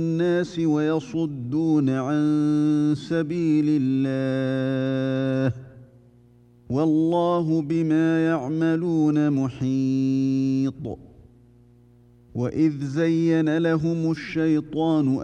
الناس ويصدون عن سبيل الله، والله بما يعملون محيط. وإذ زين لهم الشيطان